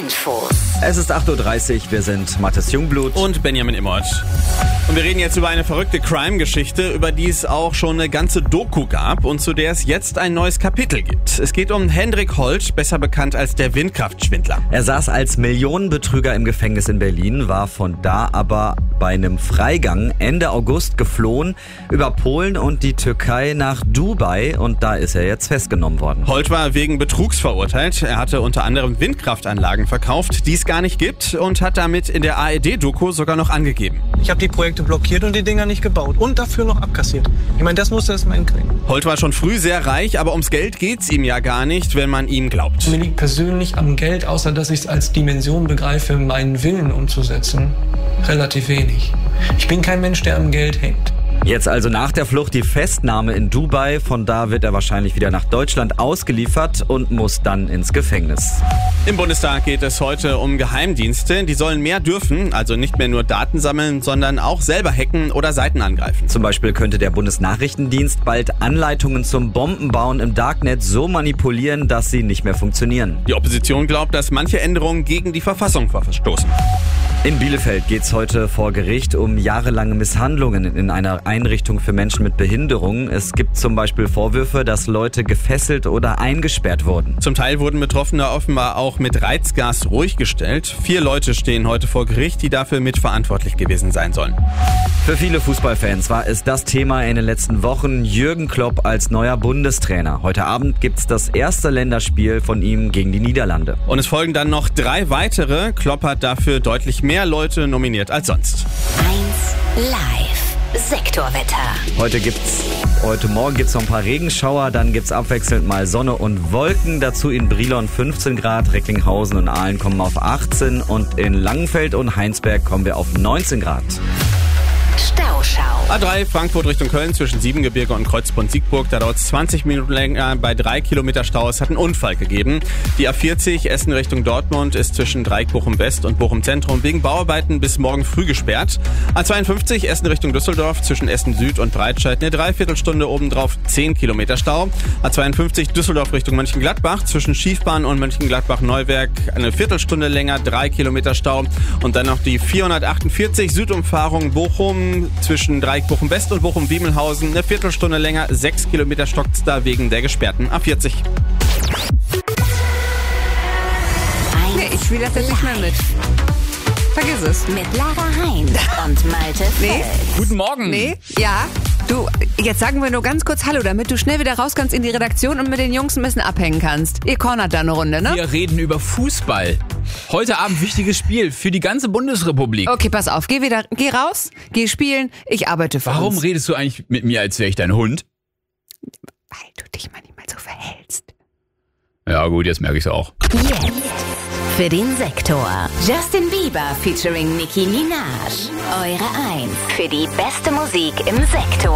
Infos. Es ist 8.30 Uhr, wir sind Mathis Jungblut und Benjamin Immert. Und wir reden jetzt über eine verrückte Crime-Geschichte, über die es auch schon eine ganze Doku gab und zu der es jetzt ein neues Kapitel gibt. Es geht um Hendrik Holt, besser bekannt als der Windkraftschwindler. Er saß als Millionenbetrüger im Gefängnis in Berlin, war von da aber bei einem Freigang Ende August geflohen über Polen und die Türkei nach Dubai und da ist er jetzt festgenommen worden. Holt war wegen Betrugs verurteilt. Er hatte unter anderem Windkraftanlagen verkauft, die es gar nicht gibt und hat damit in der ARD-Doku sogar noch angegeben. Ich habe die Projekte blockiert und die Dinger nicht gebaut und dafür noch abkassiert. Ich meine, das musst du erst mal hinkriegen. Holt war schon früh sehr reich, aber ums Geld geht's ihm ja gar nicht, wenn man ihm glaubt. Mir liegt persönlich am Geld, außer dass ich es als Dimension begreife, meinen Willen umzusetzen, relativ wenig. Ich bin kein Mensch, der am Geld hängt. Jetzt also nach der Flucht die Festnahme in Dubai. Von da wird er wahrscheinlich wieder nach Deutschland ausgeliefert und muss dann ins Gefängnis. Im Bundestag geht es heute um Geheimdienste. Die sollen mehr dürfen, also nicht mehr nur Daten sammeln, sondern auch selber hacken oder Seiten angreifen. Zum Beispiel könnte der Bundesnachrichtendienst bald Anleitungen zum Bombenbauen im Darknet so manipulieren, dass sie nicht mehr funktionieren. Die Opposition glaubt, dass manche Änderungen gegen die Verfassung verstoßen. In Bielefeld geht es heute vor Gericht um jahrelange Misshandlungen in einer Einrichtung für Menschen mit Behinderung. Es gibt zum Beispiel Vorwürfe, dass Leute gefesselt oder eingesperrt wurden. Zum Teil wurden Betroffene offenbar auch mit Reizgas ruhig gestellt. 4 Leute stehen heute vor Gericht, die dafür mitverantwortlich gewesen sein sollen. Für viele Fußballfans war es das Thema in den letzten Wochen. Jürgen Klopp als neuer Bundestrainer. Heute Abend gibt's das erste Länderspiel von ihm gegen die Niederlande. Und es folgen dann noch 3 weitere. Klopp hat dafür deutlich mehr Leute nominiert als sonst. 1 Live Sektorwetter. Heute Morgen gibt's noch ein paar Regenschauer, dann gibt's abwechselnd mal Sonne und Wolken. Dazu in Brilon 15 Grad, Recklinghausen und Aalen kommen auf 18 und in Langenfeld und Heinsberg kommen wir auf 19 Grad. Stauschau. A3 Frankfurt Richtung Köln zwischen Siebengebirge und Kreuzbronn-Siegburg. Da dauert es 20 Minuten länger bei 3 Kilometer Stau. Es hat einen Unfall gegeben. Die A40 Essen Richtung Dortmund ist zwischen Dreieck Bochum West und Bochum Zentrum wegen Bauarbeiten bis morgen früh gesperrt. A52 Essen Richtung Düsseldorf zwischen Essen Süd und Breitscheid eine Dreiviertelstunde, obendrauf 10 Kilometer Stau. A52 Düsseldorf Richtung Mönchengladbach zwischen Schiefbahn und Mönchengladbach-Neuwerk eine Viertelstunde länger, 3 Kilometer Stau. Und dann noch die 448 Südumfahrung Bochum zwischen Dreieck Bochum West und Bochum Wiemelhausen eine Viertelstunde länger, 6 Kilometer stockt's da wegen der gesperrten A40. Nee, ich spiele das jetzt nicht mehr mit. Vergiss es. Mit Lara Hein und Malte Nee. Guten Morgen. Nee, ja. Du, jetzt sagen wir nur ganz kurz Hallo, damit du schnell wieder raus kannst in die Redaktion und mit den Jungs ein bisschen abhängen kannst. Ihr cornert da eine Runde, ne? Wir reden über Fußball. Heute Abend wichtiges Spiel für die ganze Bundesrepublik. Okay, pass auf, geh raus, geh spielen, ich arbeite für Warum uns. redest du eigentlich mit mir, als wäre ich dein Hund? Weil du dich manchmal so verhältst. Ja gut, jetzt merke ich es auch. Jetzt für den Sektor. Justin Bieber featuring Nicki Minaj. Eure 1 für die beste Musik im Sektor.